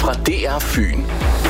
fra DR Fyn.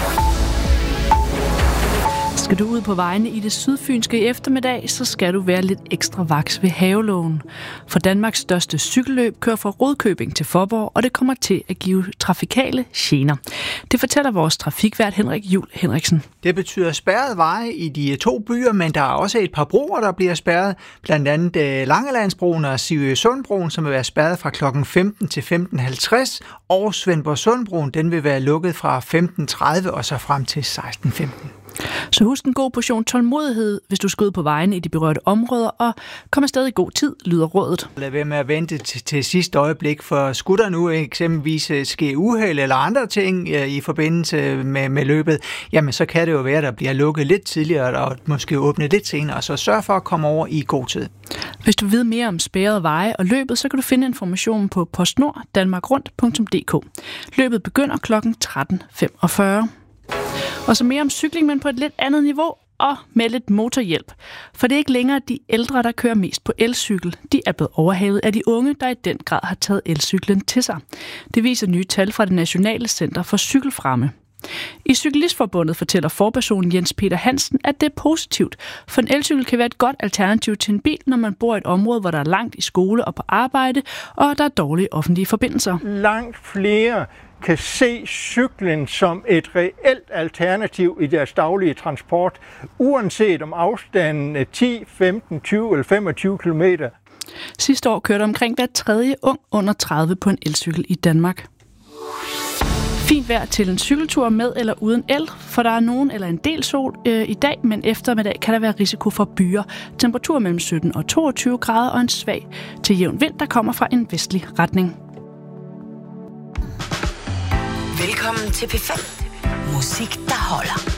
Skal du ud på vejene i det sydfynske i eftermiddag, så skal du være lidt ekstra vaks ved Havelågen. For Danmarks største cykelløb kører fra Rudkøbing til Faaborg, og det kommer til at give trafikale gener. Det fortæller vores trafikvært Henrik Juhl Henriksen. Det betyder spærrede veje i de 2 byer, men der er også et par broer, der bliver spærret. Blandt andet Langelandsbroen og Sivøsundbroen, som vil være spærret fra kl. 15 til 15.50, og Svendborgsundbroen, den vil være lukket fra 15.30 og så frem til 16.15. Så husk en god portion tålmodighed, hvis du skal ud på vejene i de berørte områder, og kom afsted i god tid, lyder rådet. Lad være med at vente til sidste øjeblik, for skulle der nu eksempelvis ske uheld eller andre ting i forbindelse med løbet, jamen så kan det jo være, at der bliver lukket lidt tidligere og måske åbnet lidt senere, så sørg for at komme over i god tid. Hvis du vil mere om spærrede veje og løbet, så kan du finde informationen på postnorddanmarkrundt.dk. Løbet begynder kl. 13.45. Og så mere om cykling, men på et lidt andet niveau og med lidt motorhjælp. For det er ikke længere de ældre, der kører mest på elcykel. De er blevet overhalet af de unge, der i den grad har taget elcyklen til sig. Det viser nye tal fra det Nationale Center for Cykelfremme. I Cyklistforbundet fortæller forpersonen Jens Peter Hansen, at det er positivt, for en elcykel kan være et godt alternativ til en bil, når man bor i et område, hvor der er langt i skole og på arbejde, og der er dårlige offentlige forbindelser. Langt flere kan se cyklen som et reelt alternativ i deres daglige transport, uanset om afstanden er 10, 15, 20 eller 25 km. Sidste år kørte omkring hver tredje ung under 30 på en elcykel i Danmark. Fint vejr til en cykeltur med eller uden el, for der er nogen eller en del sol i dag, men eftermiddag kan der være risiko for byger. Temperatur mellem 17 og 22 grader og en svag til jævn vind, der kommer fra en vestlig retning. Velkommen til P5. Musik, der holder.